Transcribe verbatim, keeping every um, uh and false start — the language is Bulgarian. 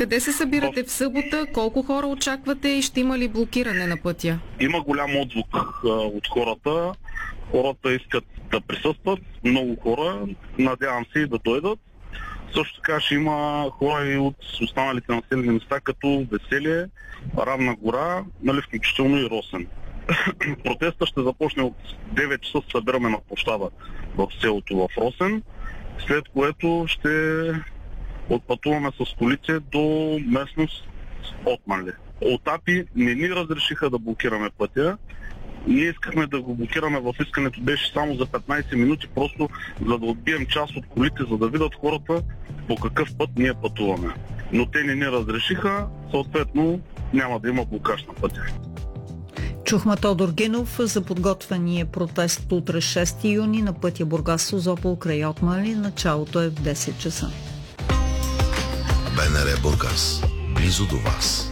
Къде се събирате в събота? Колко хора очаквате и ще има ли блокиране на пътя? Има голям отзвук а, от хората. Хората искат да присъстват, много хора. Надявам се и да дойдат. Също така ще има хора и от останалите населени места, като Веселие, Равна гора, нали, включително и Росен. Протеста ще започне от девет часа, събираме на площада в селото в Росен, след което ще отпътуваме с колите до местност Отманли. От АПИ не ни разрешиха да блокираме пътя. Ние искахме да го блокираме, в искането беше само за петнайсет минути, просто за да отбием част от колите, за да видят хората по какъв път ние пътуваме. Но те не ни разрешиха, съответно няма да има блокаж на пътя. Чухме Тодор Генов за подготвения протест утре шести юни на пътя Бургас-Созопол край Отманли. Началото е в десет часа. БНР Бургас. Близо до вас.